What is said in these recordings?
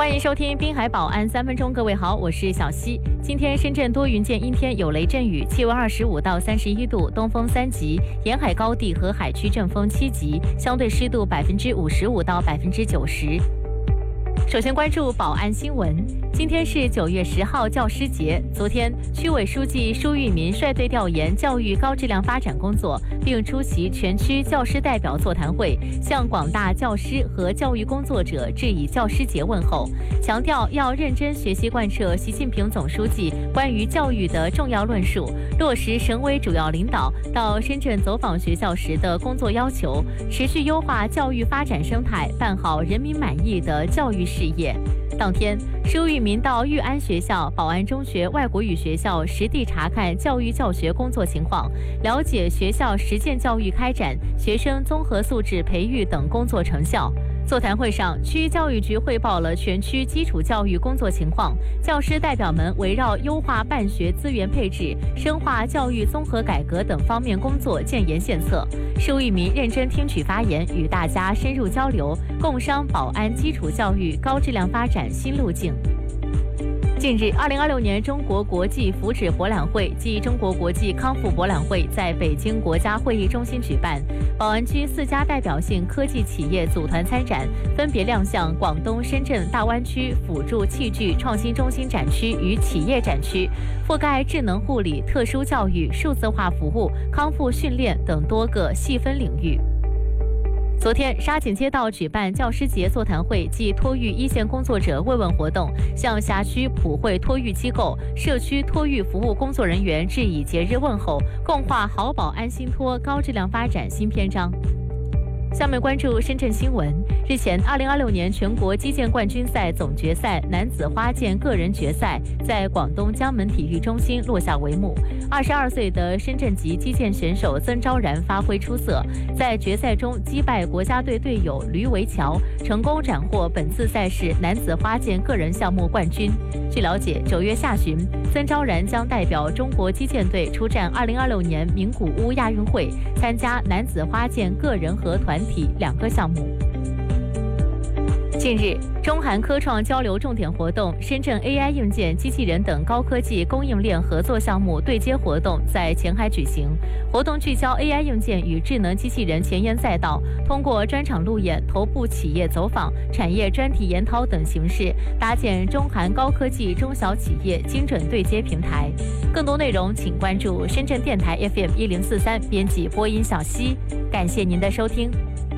欢迎收听滨海保安3分钟，各位好，我是小溪。今天深圳多云见阴天，有雷阵雨，气温25到31度，东风3级，沿海高地和海区阵风7级，相对湿度55%到90%。首先关注保安新闻。今天是9月10号教师节。昨天，区委书记舒玉民率队调研教育高质量发展工作，并出席全区教师代表座谈会，向广大教师和教育工作者致以教师节问候，强调要认真学习贯彻习近平总书记关于教育的重要论述，落实省委主要领导到深圳走访学校时的工作要求，持续优化教育发展生态，办好人民满意的教育事业。当天，舒玉民到裕安学校、保安中学外国语学校实地查看教育教学工作情况，了解学校实践教育开展、学生综合素质培育等工作成效。座谈会上，区教育局汇报了全区基础教育工作情况，教师代表们围绕优化办学资源配置、深化教育综合改革等方面工作建言献策。舒玉民认真听取发言，与大家深入交流，共商保安基础教育高质量发展新路径。近日，2026年中国国际福祉博览会暨中国国际康复博览会在北京国家会议中心举办，宝安区4家代表性科技企业组团参展，分别亮相广东、深圳、大湾区辅助器具创新中心展区与企业展区，覆盖智能护理、特殊教育、数字化服务、康复训练等多个细分领域。昨天，沙井街道举办教师节座谈会暨托育一线工作者慰问活动，向辖区普惠托育机构、社区托育服务工作人员致以节日问候，共话好保安新托高质量发展新篇章。下面关注深圳新闻。日前，2026年全国击剑冠军赛总决赛男子花剑个人决赛在广东江门体育中心落下帷幕。22岁的深圳籍击剑选手曾昭然发挥出色，在决赛中击败国家队队友吕伟乔，成功斩获本次赛事男子花剑个人项目冠军。据了解，9月下旬，曾昭然将代表中国击剑队出战2026年名古屋亚运会，参加男子花剑个人和团体2个项目。近日，中韩科创交流重点活动、深圳 AI 硬件、机器人等高科技供应链合作项目对接活动在前海举行。活动聚焦 AI 硬件与智能机器人前沿赛道，通过专场路演、头部企业走访、产业专题研讨等形式，搭建中韩高科技中小企业精准对接平台。更多内容请关注深圳电台 FM 1043，编辑播音小溪。感谢您的收听。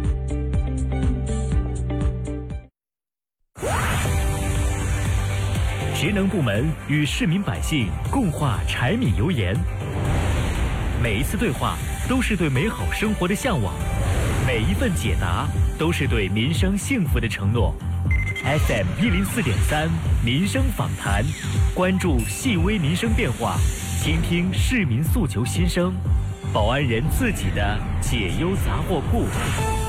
职能部门与市民百姓共话柴米油盐，每一次对话都是对美好生活的向往，每一份解答都是对民生幸福的承诺。FM 104.3民生访谈，关注细微民生变化，倾听市民诉求心声，保安人自己的解忧杂货铺。